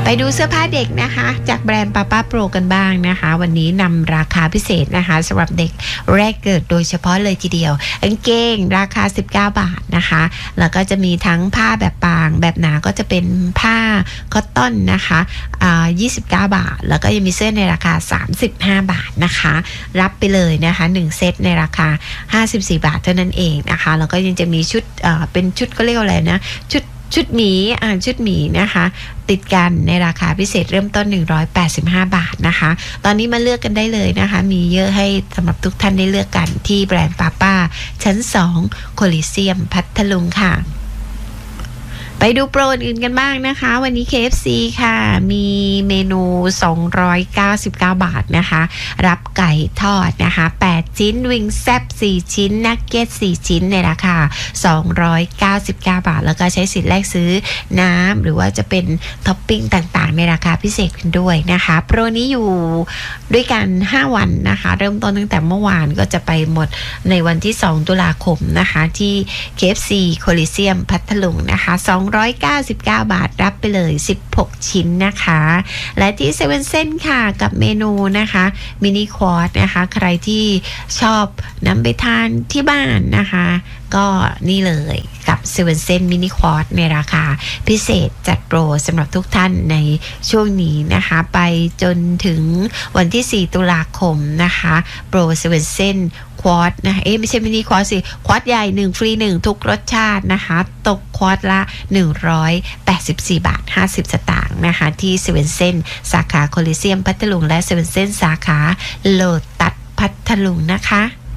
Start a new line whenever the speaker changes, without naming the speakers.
ไปดูเสื้อผ้าเด็กนะคะจากแบรนด์ Papa Pro กันบ้างนะคะวันนี้นำราคาพิเศษนะคะสำหรับเด็กแรกเกิดโดยเฉพาะเลยทีเดียวกางเกงราคา19 บาทนะคะแล้วก็จะมีทั้งผ้าแบบบางแบบหนาก็จะเป็นผ้าคอตตอนนะคะ29 บาทแล้วก็ยังมีเสื้อในราคา35 บาทนะคะรับไปเลยนะคะ1เซตในราคา54 บาทเท่านั้นเองนะคะแล้วก็ยังจะมีชุดเป็นชุดก็เรียกอะไรนะชุดหมีชุดหมีนะคะติดกันในราคาพิเศษเริ่มต้น185 บาทนะคะตอนนี้มาเลือกกันได้เลยนะคะมีเยอะให้สำหรับทุกท่านได้เลือกกันที่แบรนด์ Papa ชั้น2โคลิเซียมพัทลุงค่ะไปดูโปรอื่นกันบ้างนะคะวันนี้ KFC ค่ะมีเมนู299 บาทนะคะรับไก่ทอดนะคะ8ชิ้นวิงแซ่บ4ชิ้นนักเก็ต4ชิ้นในราคา299 บาทแล้วก็ใช้สิทธิ์แลกซื้อน้ำหรือว่าจะเป็นท็อปปิ้งต่างๆในราคาพิเศษกันด้วยนะคะโปรนี้อยู่ด้วยกัน5วันนะคะเริ่มต้นตั้งแต่เมื่อวานก็จะไปหมดในวันที่2 ตุลาคมนะคะที่ KFC โคลิเซียมพัทลุงนะคะ199 บาทรับไปเลย16ชิ้นนะคะและที่เซเว่นเซ่นค่ะกับเมนูนะคะมินิควอตนะคะใครที่ชอบนำไปทานที่บ้านนะคะก็นี่เลยกับเซเว่นเซ่นมินิควอตในราคาพิเศษจัดโปรสำหรับทุกท่านในช่วงนี้นะคะไปจนถึงวันที่4 ตุลาคมนะคะโปรเซเว่นเซ่นควอตนะคะไม่ใช่มินิควอตสิควอตใหญ่1ฟรี1ทุกรสชาตินะคะตกควอตละ184 บาท 50 สตางค์นะคะที่เซเว่นเซ่นสาขาโคลิเซียมพัทลุงและเซเว่นเซ่นสาขาโลตัสพัทลุงนะคะ